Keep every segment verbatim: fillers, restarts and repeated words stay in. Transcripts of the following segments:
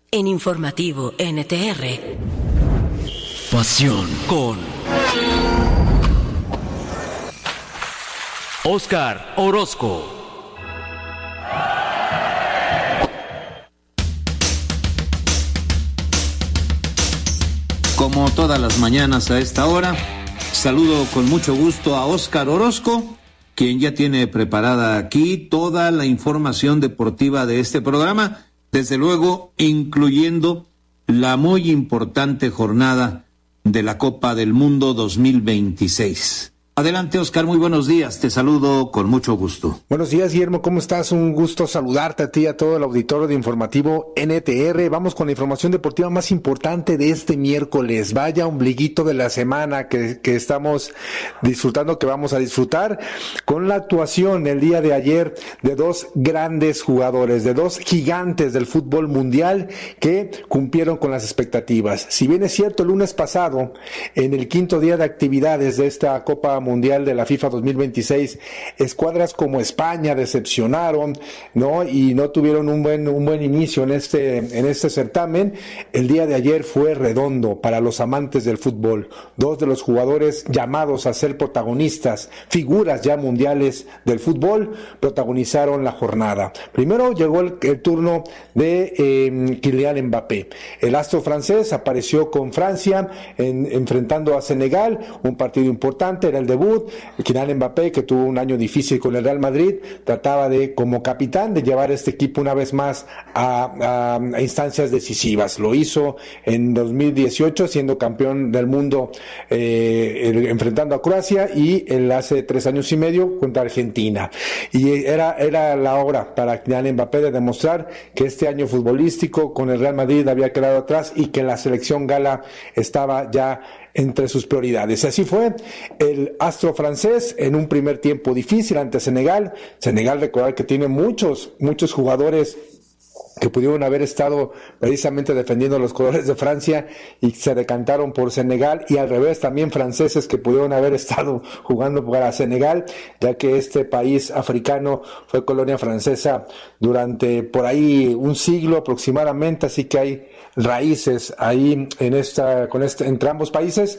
En Informativo N T R. Pasión con Óscar Orozco. Como todas las mañanas a esta hora, saludo con mucho gusto a Óscar Orozco, quien ya tiene preparada aquí toda la información deportiva de este programa, desde luego incluyendo la muy importante jornada de la Copa del Mundo dos mil veintiséis. Adelante, Óscar, muy buenos días, te saludo con mucho gusto. Buenos días, Guillermo, ¿cómo estás? Un gusto saludarte a ti y a todo el auditorio de Informativo N T R. Vamos con la información deportiva más importante de este miércoles. Vaya ombliguito de la semana que, que estamos disfrutando, que vamos a disfrutar, con la actuación el día de ayer de dos grandes jugadores, de dos gigantes del fútbol mundial que cumplieron con las expectativas. Si bien es cierto, el lunes pasado, en el quinto día de actividades de esta Copa Mundial de la FIFA dos mil veintiséis, escuadras como España decepcionaron, ¿no? Y no tuvieron un buen un buen inicio en este en este certamen. El día de ayer fue redondo para los amantes del fútbol. Dos de los jugadores llamados a ser protagonistas, figuras ya mundiales del fútbol, protagonizaron la jornada. Primero llegó el, el turno de eh, Kylian Mbappé. El astro francés apareció con Francia en, enfrentando a Senegal, un partido importante, era el debut. Kylian Mbappé, que tuvo un año difícil con el Real Madrid, trataba de, como capitán, de llevar este equipo una vez más a, a, a instancias decisivas. Lo hizo en dos mil dieciocho, siendo campeón del mundo, eh, el, enfrentando a Croacia, y el hace tres años y medio contra Argentina. Y era, era la hora para Kylian Mbappé de demostrar que este año futbolístico con el Real Madrid había quedado atrás y que la selección gala estaba ya entre sus prioridades. Así fue, el astro francés en un primer tiempo difícil ante Senegal. Senegal, recordar que tiene muchos, muchos jugadores que pudieron haber estado precisamente defendiendo los colores de Francia y se decantaron por Senegal, y al revés también franceses que pudieron haber estado jugando para Senegal, ya que este país africano fue colonia francesa durante por ahí un siglo aproximadamente, así que hay raíces ahí en esta con este entre ambos países,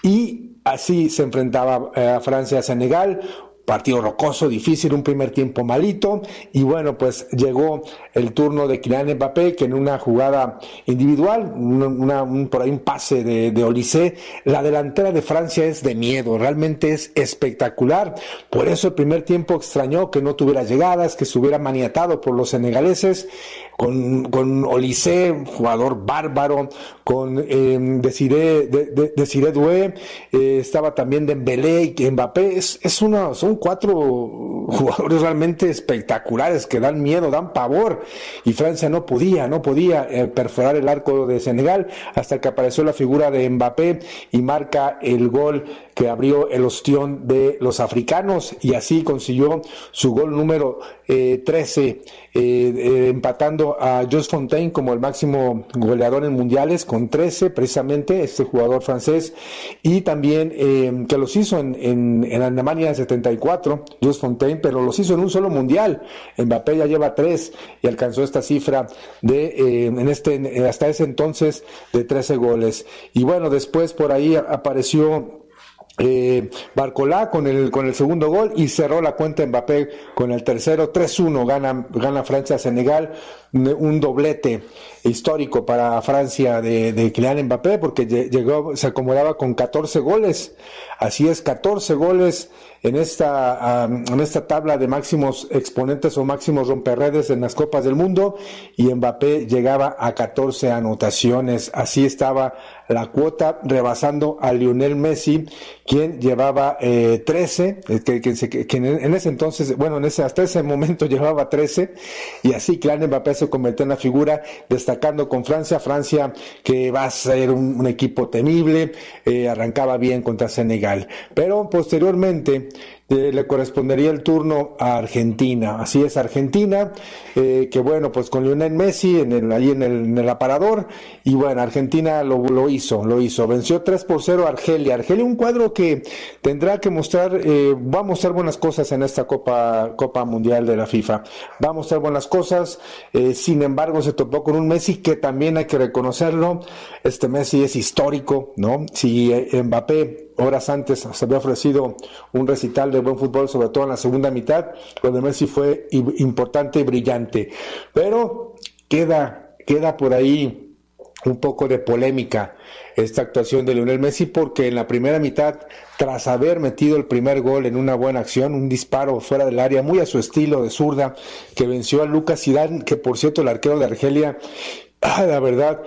y así se enfrentaba eh, a Francia a Senegal. Partido rocoso, difícil, un primer tiempo malito, y bueno, pues llegó el turno de Kylian Mbappé, que en una jugada individual, una, una, un, por ahí un pase de, de Olise, la delantera de Francia es de miedo, realmente es espectacular. Por eso el primer tiempo extrañó que no tuviera llegadas, que estuviera maniatado por los senegaleses, con, con Olise, jugador bárbaro, con eh, Desiré, de, de, Desiré Doué, eh, estaba también Dembélé y Mbappé. Es, es una, son cuatro jugadores realmente espectaculares que dan miedo, dan pavor, y Francia no podía, no podía eh, perforar el arco de Senegal hasta que apareció la figura de Mbappé y marca el gol que abrió el ostión de los africanos, y así consiguió su gol número eh, trece, eh, eh, empatando a Jules Fontaine como el máximo goleador en mundiales con trece, precisamente este jugador francés, y también eh, que los hizo en, en, en Alemania en setenta y cuatro, Jules Fontaine, pero los hizo en un solo mundial. Mbappé ya lleva tres y alcanzó esta cifra de eh, en este hasta ese entonces de trece goles. Y bueno, después por ahí apareció Eh, Barcolá con el con el segundo gol y cerró la cuenta Mbappé con el tercero. Tres uno gana gana Francia a Senegal, un doblete histórico para Francia de, de Kylian Mbappé, porque llegó, se acomodaba con catorce goles. Así es, catorce goles en esta um, en esta tabla de máximos exponentes o máximos romperredes en las Copas del Mundo, y Mbappé llegaba a catorce anotaciones. Así estaba la cuota, rebasando a Lionel Messi, quien llevaba eh, trece, que, que, que en ese entonces, bueno, en ese, hasta ese momento llevaba trece, y así Kylian Mbappé se convirtió en la figura, destacando con Francia, Francia que va a ser un, un equipo temible, eh, arrancaba bien contra Senegal, pero posteriormente eh, le correspondería el turno a Argentina. Así es, Argentina, eh, que bueno, pues con Lionel Messi en el, ahí en el, en el aparador, y bueno, Argentina lo, lo hizo, lo hizo, venció tres por cero a Argelia. Argelia, un cuadro que tendrá que mostrar, eh, va a mostrar buenas cosas en esta Copa, Copa Mundial de la FIFA, va a mostrar buenas cosas, eh, sin embargo se topó con un Messi que también hay que reconocerlo, este Messi es histórico, ¿no? Si eh, Mbappé horas antes se había ofrecido un recital de buen fútbol, sobre todo en la segunda mitad, lo de Messi fue importante y brillante, pero queda, queda por ahí un poco de polémica esta actuación de Lionel Messi, porque en la primera mitad, tras haber metido el primer gol en una buena acción, un disparo fuera del área, muy a su estilo de zurda, que venció a Lucas Zidane, que por cierto el arquero de Argelia, ah, la verdad,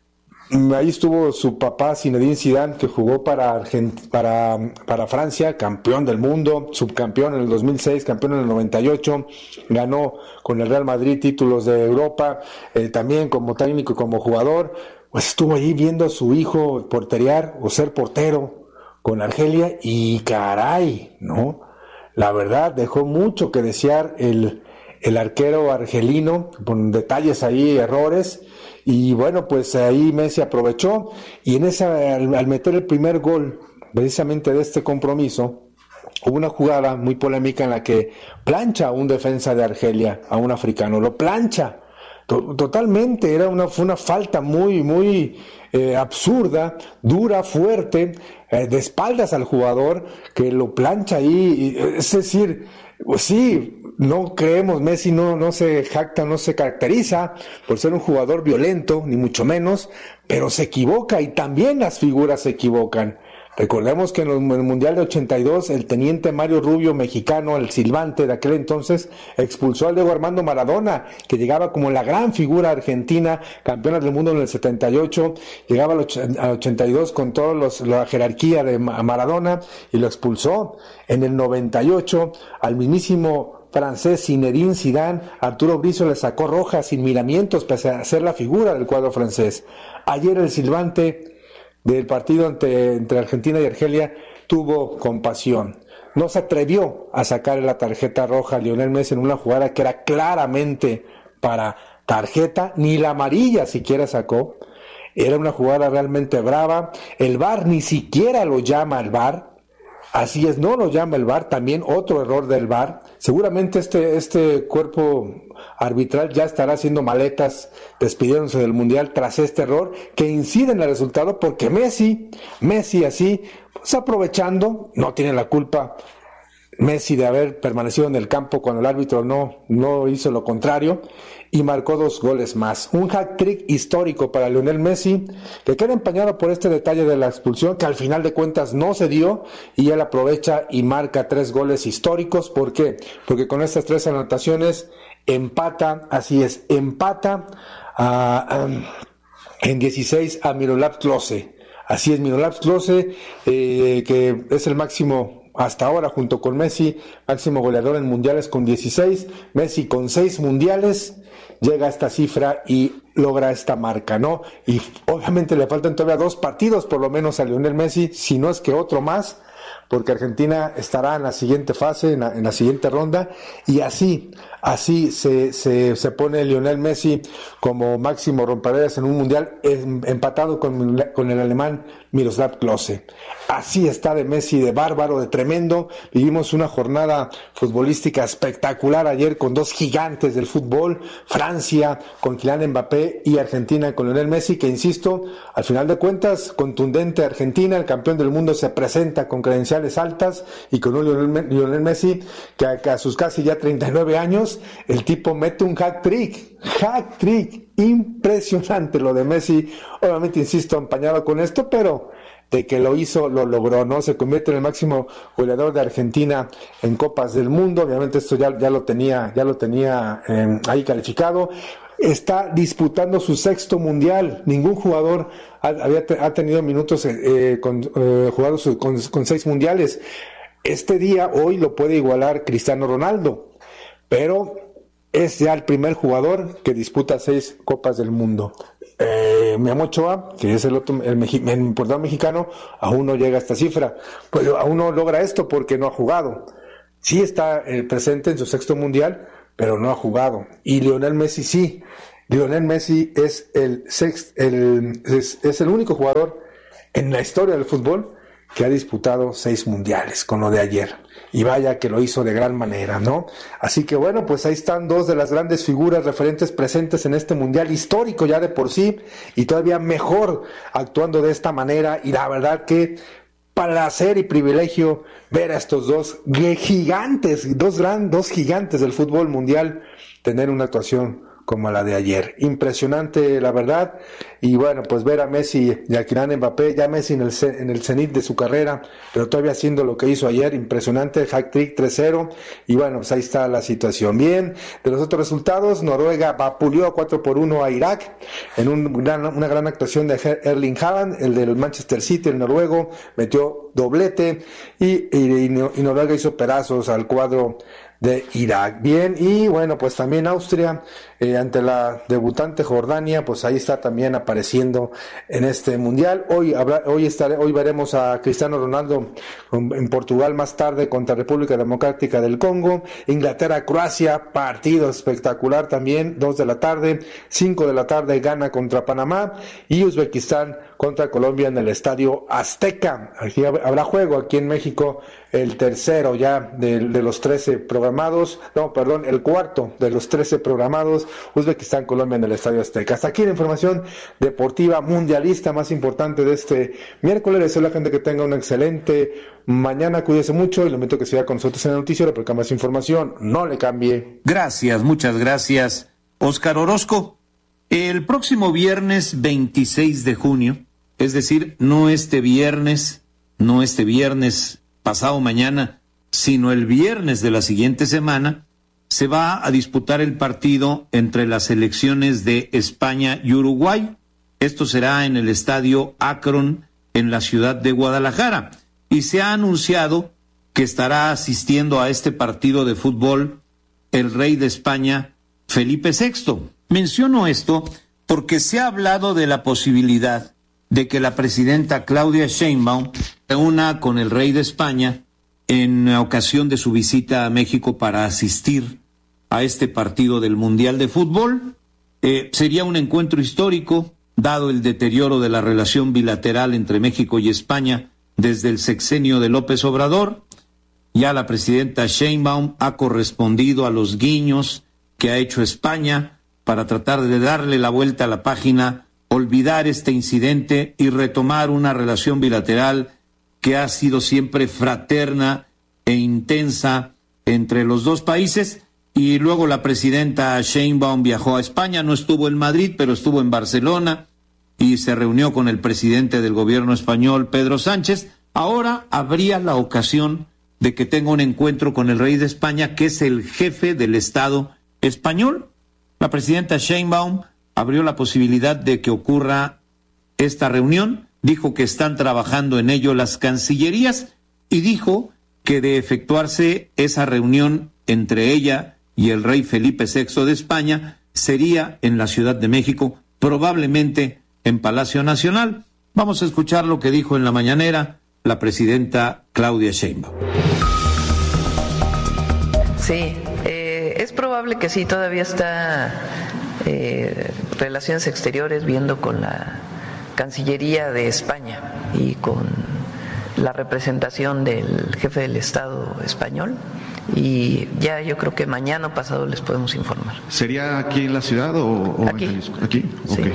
ahí estuvo su papá Zinedine Zidane, que jugó para, Argent- para, para Francia, campeón del mundo, subcampeón en el dos mil seis, campeón en el noventa y ocho, ganó con el Real Madrid títulos de Europa, eh, también como técnico y como jugador, pues estuvo ahí viendo a su hijo porterear o ser portero con Argelia y caray, ¿no? La verdad dejó mucho que desear el, el arquero argelino, con detalles ahí, errores. Y bueno, pues ahí Messi aprovechó y en esa, al, al meter el primer gol precisamente de este compromiso, hubo una jugada muy polémica en la que plancha a un defensa de Argelia, a un africano, lo plancha to- totalmente, era una, fue una falta muy, muy eh, absurda, dura, fuerte, eh, de espaldas al jugador, que lo plancha ahí, y, es decir, pues sí, no creemos, Messi no, no se jacta, no se caracteriza por ser un jugador violento, ni mucho menos, pero se equivoca y también las figuras se equivocan. Recordemos que en el Mundial de ochenta y dos, el teniente Mario Rubio, mexicano, el silbante de aquel entonces, expulsó al Diego Armando Maradona, que llegaba como la gran figura argentina, campeona del mundo en el setenta y ocho, llegaba al ochenta y dos con toda la jerarquía de Maradona y lo expulsó. En el noventa y ocho, al mismísimo francés Zinedine Zidane, Arturo Brizo le sacó roja sin miramientos pese a ser la figura del cuadro francés. Ayer el silbante del partido entre, entre Argentina y Argelia tuvo compasión. No se atrevió a sacar la tarjeta roja a Lionel Messi en una jugada que era claramente para tarjeta, ni la amarilla siquiera sacó. Era una jugada realmente brava. El V A R ni siquiera lo llama el V A R. Así es, no lo llama el V A R, también otro error del V A R. Seguramente este, este cuerpo arbitral ya estará haciendo maletas, despidiéndose del Mundial tras este error, que incide en el resultado, porque Messi, Messi así, pues aprovechando, no tiene la culpa Messi de haber permanecido en el campo cuando el árbitro no, no hizo lo contrario, y marcó dos goles más. Un hat-trick histórico para Lionel Messi, que queda empañado por este detalle de la expulsión, que al final de cuentas no se dio, y él aprovecha y marca tres goles históricos. ¿Por qué? Porque con estas tres anotaciones empata, así es, empata a, um, en dieciséis a Miroslav Klose. Así es, Miroslav Klose, eh, que es el máximo hasta ahora, junto con Messi, máximo goleador en mundiales con dieciséis, Messi con seis mundiales, llega a esta cifra y logra esta marca, ¿no? Y obviamente le faltan todavía dos partidos, por lo menos a Lionel Messi, si no es que otro más, porque Argentina estará en la siguiente fase, en la, en la siguiente ronda, y así, así se, se, se pone Lionel Messi como máximo romperedes en un mundial, em, empatado con, con el alemán Miroslav Klose. Así está de Messi, de bárbaro, de tremendo. Vivimos una jornada futbolística espectacular ayer con dos gigantes del fútbol, Francia con Kylian Mbappé y Argentina con Lionel Messi, que insisto, al final de cuentas, contundente Argentina, el campeón del mundo, se presenta con credenciales altas, y con un Lionel, Lionel Messi que a, que a sus casi ya treinta y nueve años, el tipo mete un hat-trick, hat-trick, impresionante lo de Messi. Obviamente, insisto, empañado con esto, pero de que lo hizo, lo logró, ¿no? Se convierte en el máximo goleador de Argentina en Copas del Mundo. Obviamente esto ya, ya lo tenía, ya lo tenía eh, ahí calificado. Está disputando su sexto mundial. Ningún jugador ha, había te, ha tenido minutos eh, con, eh, jugados con, con seis mundiales. Este día, hoy, lo puede igualar Cristiano Ronaldo, pero es ya el primer jugador que disputa seis Copas del Mundo. Eh, Memo Ochoa, que es el otro, el, el, el importado mexicano, aún no llega a esta cifra. Pues aún no logra esto porque no ha jugado. sí está eh, presente en su sexto mundial, pero no ha jugado. Y Lionel Messi sí. Lionel Messi es el, sext, el, es, es el único jugador en la historia del fútbol que ha disputado seis mundiales, con lo de ayer. Y vaya que lo hizo de gran manera, ¿no? Así que bueno, pues ahí están dos de las grandes figuras referentes presentes en este mundial histórico ya de por sí, y todavía mejor actuando de esta manera. Y la verdad que placer y privilegio ver a estos dos gigantes, dos gran, dos gigantes del fútbol mundial tener una actuación como la de ayer. Impresionante, la verdad. Y bueno, pues ver a Messi y a Kylian Mbappé, ya Messi en el, en el cenit de su carrera, pero todavía haciendo lo que hizo ayer, impresionante, hat-trick tres cero, y bueno, pues ahí está la situación. Bien, de los otros resultados, Noruega vapuleó cuatro por uno a Irak, en un gran, una gran actuación de Erling Haaland, el del Manchester City, el noruego, metió doblete, y, y, y Noruega hizo pedazos al cuadro de Irak. Bien, y bueno, pues también Austria, eh, ante la debutante Jordania, pues ahí está también apareciendo en este mundial. Hoy habrá, hoy estaré, hoy veremos a Cristiano Ronaldo en Portugal más tarde contra República Democrática del Congo. Inglaterra, Croacia, partido espectacular también, dos de la tarde, cinco de la tarde Ghana contra Panamá, y Uzbekistán contra Colombia en el Estadio Azteca. Aquí habrá juego aquí en México, el tercero ya de, de los trece programados, no, perdón, el cuarto de los trece programados, Uzbekistán, Colombia en el Estadio Azteca. Hasta aquí la información deportiva mundialista más importante de este miércoles. Les deseo a la gente que tenga una excelente mañana, cuídese mucho y le invito a que siga con nosotros en el noticiero, porque más información, no le cambie. Gracias, muchas gracias, Óscar Orozco. El próximo viernes veintiséis de junio, es decir, no este viernes, no este viernes pasado mañana, sino el viernes de la siguiente semana, se va a disputar el partido entre las selecciones de España y Uruguay. Esto será en el Estadio Akron, en la ciudad de Guadalajara. Y se ha anunciado que estará asistiendo a este partido de fútbol el rey de España, Felipe sexto. Menciono esto porque se ha hablado de la posibilidad de que la presidenta Claudia Sheinbaum se una con el rey de España en ocasión de su visita a México para asistir a este partido del Mundial de Fútbol. Eh, sería un encuentro histórico, dado el deterioro de la relación bilateral entre México y España desde el sexenio de López Obrador. Ya la presidenta Sheinbaum ha correspondido a los guiños que ha hecho España para tratar de darle la vuelta a la página, olvidar este incidente y retomar una relación bilateral que ha sido siempre fraterna e intensa entre los dos países. Y luego la presidenta Sheinbaum viajó a España, no estuvo en Madrid, pero estuvo en Barcelona y se reunió con el presidente del gobierno español, Pedro Sánchez. Ahora habría la ocasión de que tenga un encuentro con el rey de España, que es el jefe del Estado español. La presidenta Sheinbaum abrió la posibilidad de que ocurra esta reunión, dijo que están trabajando en ello las cancillerías y dijo que de efectuarse esa reunión entre ella y el rey Felipe sexto de España, sería en la Ciudad de México, probablemente en Palacio Nacional. Vamos a escuchar lo que dijo en la mañanera la presidenta Claudia Sheinbaum. Sí, eh, es probable que sí, todavía está eh, Relaciones Exteriores viendo con la Cancillería de España y con la representación del jefe del Estado español, y ya yo creo que mañana o pasado les podemos informar. ¿Sería aquí en la ciudad o, o aquí? En Jalisco? ¿Aquí? Sí. Okay.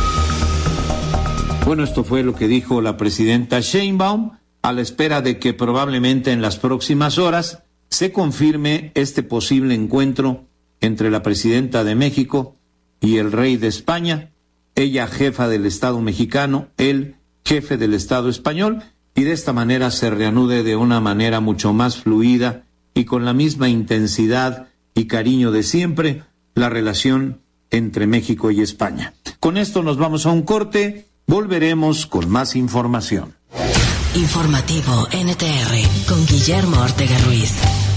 Bueno, esto fue lo que dijo la presidenta Sheinbaum, a la espera de que probablemente en las próximas horas se confirme este posible encuentro entre la presidenta de México y el rey de España, ella jefa del Estado mexicano, él jefe del Estado español, y de esta manera se reanude de una manera mucho más fluida y con la misma intensidad y cariño de siempre la relación entre México y España. Con esto nos vamos a un corte, volveremos con más información. Informativo N T R con Guillermo Ortega Ruiz.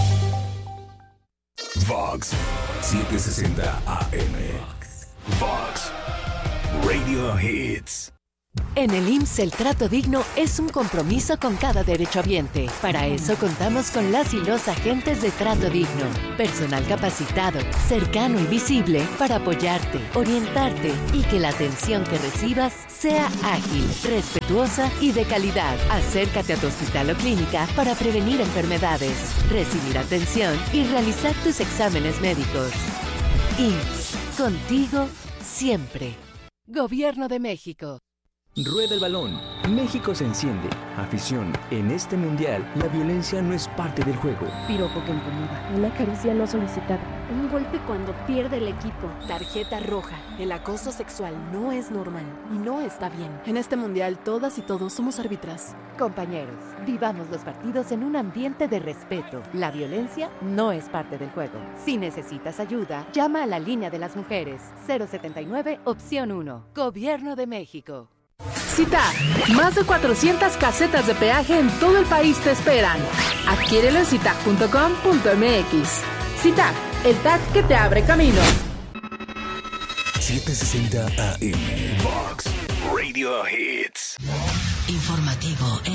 Vox setecientos sesenta A M. Vox Radio Hits. En el I M S S el trato digno es un compromiso con cada derechohabiente. Para eso contamos con las y los agentes de Trato Digno. Personal capacitado, cercano y visible para apoyarte, orientarte y que la atención que recibas sea ágil, respetuosa y de calidad. Acércate a tu hospital o clínica para prevenir enfermedades, recibir atención y realizar tus exámenes médicos. I M S S, contigo siempre. Gobierno de México. Rueda el balón. México se enciende. Afición. En este mundial, la violencia no es parte del juego. Piropo que incomoda. Una caricia no solicitada. Un golpe cuando pierde el equipo. Tarjeta roja. El acoso sexual no es normal y no está bien. En este mundial, todas y todos somos árbitras. Compañeros, vivamos los partidos en un ambiente de respeto. La violencia no es parte del juego. Si necesitas ayuda, llama a la línea de las mujeres. cero setenta y nueve, opción uno. Gobierno de México. Cita, más de cuatrocientas casetas de peaje en todo el país te esperan. Adquiérelo en citac punto com punto m x. Citac, el tag que te abre camino. setecientos sesenta A M Vox Radio Hits. Informativo